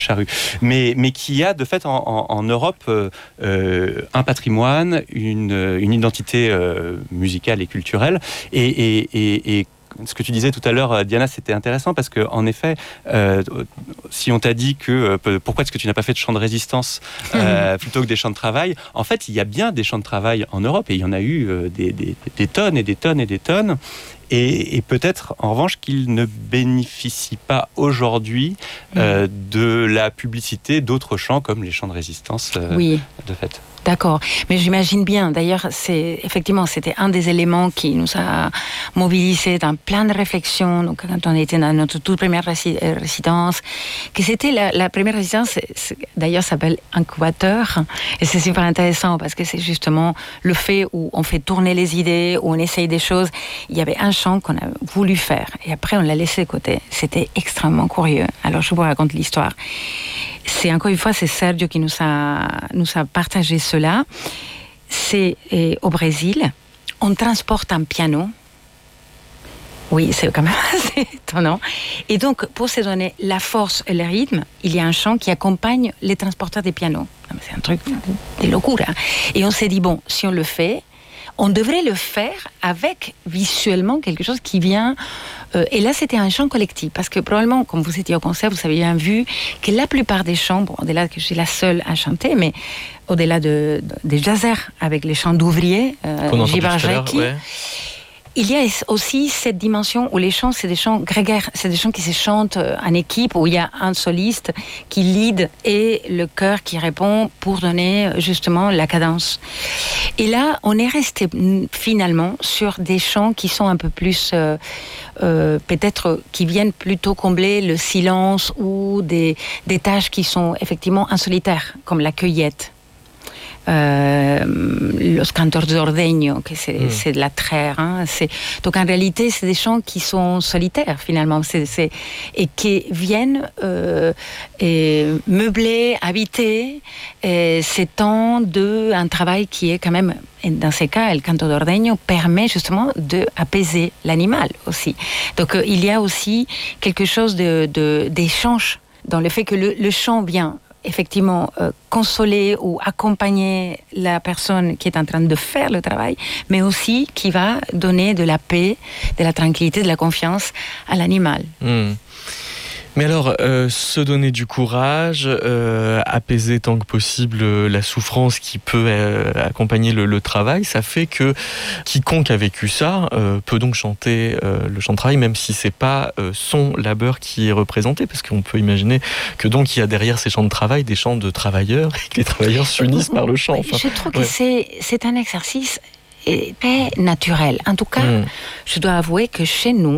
charrue, mais qui a de fait en Europe un patrimoine, une identité musicale et culturelle, et ce que tu disais tout à l'heure, Diana, c'était intéressant parce que, en effet, si on t'a dit que pourquoi est-ce que tu n'as pas fait de chants de résistance plutôt que des chants de travail, en fait, il y a bien des chants de travail en Europe et il y en a eu des tonnes et des tonnes et des tonnes. Et peut-être, en revanche, qu'ils ne bénéficient pas aujourd'hui de la publicité d'autres chants comme les chants de résistance, de fait. D'accord, mais j'imagine bien. D'ailleurs, c'était un des éléments qui nous a mobilisés dans plein de réflexions. Donc, quand on était dans notre toute première résidence, que c'était la première résidence, d'ailleurs, s'appelle incubateur, et c'est super intéressant parce que c'est justement le fait où on fait tourner les idées, où on essaye des choses. Il y avait un chant qu'on a voulu faire, et après on l'a laissé de côté. C'était extrêmement curieux. Alors, je vous raconte l'histoire. Encore une fois, c'est Sergio qui nous a partagé cela. C'est au Brésil. On transporte un piano. Oui, c'est quand même assez étonnant. Et donc, pour se donner la force et le rythme, il y a un chant qui accompagne les transporteurs des pianos. C'est un truc de locura. Et on s'est dit, bon, si on le fait, on devrait le faire avec visuellement quelque chose qui vient... et là, c'était un chant collectif. Parce que probablement, comme vous étiez au concert, vous avez bien vu que la plupart des chants, au-delà que je suis la seule à chanter, mais au-delà des jazzers avec les chants d'ouvriers, Gibarjaki, il y a aussi cette dimension où les chants, c'est des chants grégaires, c'est des chants qui se chantent en équipe, où il y a un soliste qui lead et le chœur qui répond pour donner justement la cadence. Et là, on est resté finalement sur des chants qui sont un peu plus, peut-être, qui viennent plutôt combler le silence ou des tâches qui sont effectivement en solitaire, comme la cueillette. Los Cantors de Ordeño, que c'est de la traire. Donc en réalité, c'est des chants qui sont solitaires finalement, et qui viennent meubler, habiter ces temps d'un travail qui est quand même, dans ces cas, le Canto de Ordeño permet justement d'apaiser l'animal aussi. Donc il y a aussi quelque chose d'échange dans le fait que le chant vient effectivement consoler ou accompagner la personne qui est en train de faire le travail, mais aussi qui va donner de la paix, de la tranquillité, de la confiance à l'animal. Mais alors, se donner du courage, apaiser tant que possible la souffrance qui peut accompagner le travail, ça fait que quiconque a vécu ça peut donc chanter le chant de travail, même si c'est pas son labeur qui est représenté, parce qu'on peut imaginer que donc il y a derrière ces chants de travail des chants de travailleurs, et que les travailleurs s'unissent par le chant. Je trouve que c'est un exercice très naturel. En tout cas, je dois avouer que chez nous,